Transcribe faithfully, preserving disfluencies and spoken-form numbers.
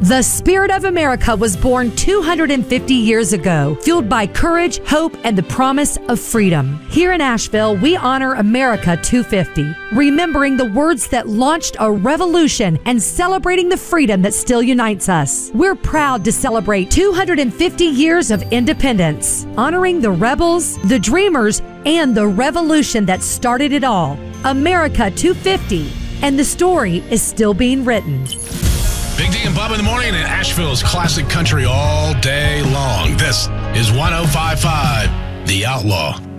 The Spirit of America was born two hundred fifty years ago, fueled by courage, hope, and the promise of freedom. Here in Asheville, we honor America two fifty, remembering the words that launched a revolution and celebrating the freedom that still unites us. We're proud to celebrate two hundred fifty years of independence, honoring the rebels, the dreamers, and the revolution that started it all. America two fifty, and the story is still being written. Big D and Bubba in the morning, and Asheville's classic country all day long. This is one oh five point five The Outlaw.